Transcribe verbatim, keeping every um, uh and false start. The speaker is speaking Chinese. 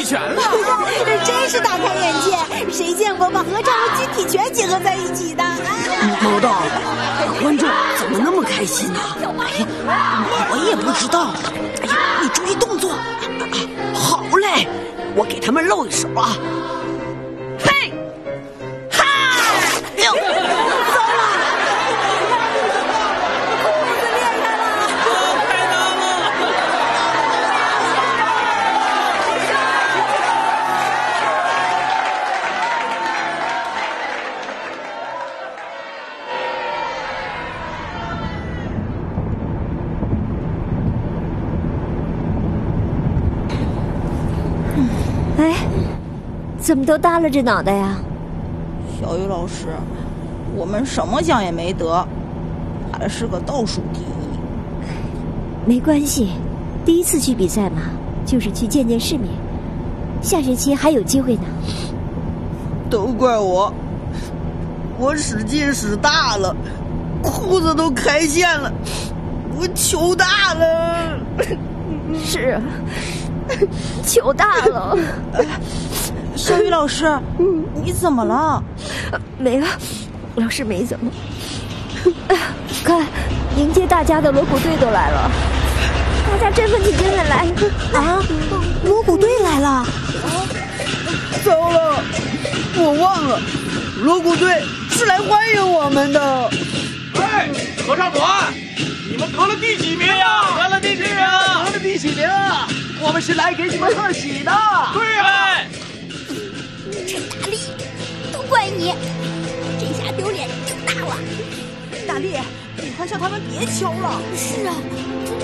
体拳了。 真是大开眼界，谁见过把合唱和集体拳结合在一起的？ 毛豆，观众怎么那么开心呢？哎呀，我也不知道。哎呀，你注意动作。好嘞，我给他们露一手啊！嘿，哈！哎呦，糟了！ 裤子裂开了！ 太难了！ 哎，怎么都耷拉着脑袋呀？ 小雨老师，我们什么奖也没得，还是个倒数第一。 没关系，第一次去比赛嘛，就是去见见世面。下学期还有机会呢。 都怪我，我使劲使大了，裤子都开线了，我糗大了。 是啊，糗大了。 小雨老师，嗯，你怎么了？ 没了，老师没怎么。看，迎接大家的锣鼓队都来了，大家振奋起精神来啊！锣鼓队来了！啊， 糟了，我忘了，锣鼓队是来欢迎我们的。 哎，合唱团，你们得了第几名呀？得了第几名？得了第几名？我们是来给你们贺喜的。对呀。 陈大力，都怪你，这下丢脸丢大了。 大力，你快叫他们别敲了。 是啊，真